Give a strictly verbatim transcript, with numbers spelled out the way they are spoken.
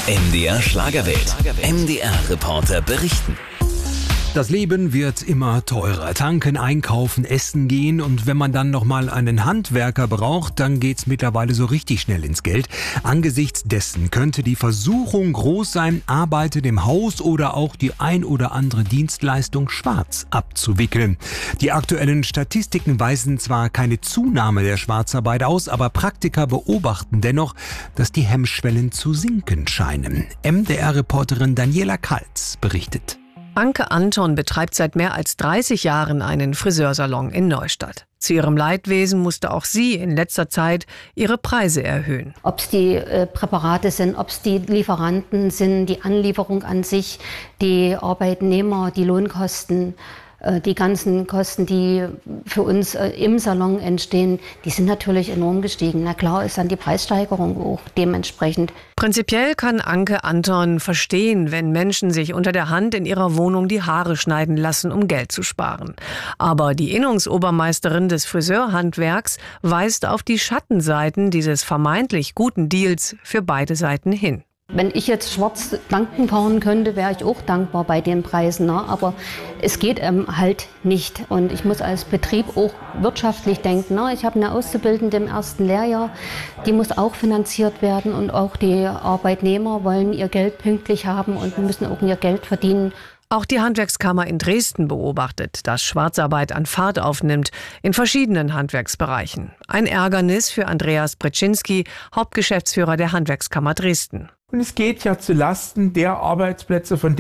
M D R Schlagerwelt. M D R-Reporter berichten. Das Leben wird immer teurer. Tanken, einkaufen, essen gehen und wenn man dann noch mal einen Handwerker braucht, dann geht's mittlerweile so richtig schnell ins Geld. Angesichts dessen könnte die Versuchung groß sein, Arbeiten im Haus oder auch die ein oder andere Dienstleistung schwarz abzuwickeln. Die aktuellen Statistiken weisen zwar keine Zunahme der Schwarzarbeit aus, aber Praktiker beobachten dennoch, dass die Hemmschwellen zu sinken scheinen. M D R-Reporterin Daniela Kaltz berichtet. Anke Anton betreibt seit mehr als dreißig Jahren einen Friseursalon in Neustadt. Zu ihrem Leidwesen musste auch sie in letzter Zeit ihre Preise erhöhen. Ob es die äh, Präparate sind, ob es die Lieferanten sind, die Anlieferung an sich, die Arbeitnehmer, die Lohnkosten, äh, die ganzen Kosten, die für uns äh, im Salon entstehen, die sind natürlich enorm gestiegen. Na klar ist dann die Preissteigerung auch dementsprechend. Prinzipiell kann Anke Anton verstehen, wenn Menschen sich unter der Hand in ihrer Wohnung die Haare schneiden lassen, um Geld zu sparen. Aber die Innungsobermeisterin des Friseurhandwerks weist auf die Schattenseiten dieses vermeintlich guten Deals für beide Seiten hin. Wenn ich jetzt schwarz tanken fahren könnte, wäre ich auch dankbar bei den Preisen. Ne? Aber es geht ähm, halt nicht. Und ich muss als Betrieb auch wirtschaftlich denken. Ne? Ich habe eine Auszubildende im ersten Lehrjahr, die muss auch finanziert werden. Und auch die Arbeitnehmer wollen ihr Geld pünktlich haben und müssen auch ihr Geld verdienen. Auch die Handwerkskammer in Dresden beobachtet, dass Schwarzarbeit an Fahrt aufnimmt in verschiedenen Handwerksbereichen. Ein Ärgernis für Andreas Brzezinski, Hauptgeschäftsführer der Handwerkskammer Dresden. Und es geht ja zu Lasten der Arbeitsplätze, von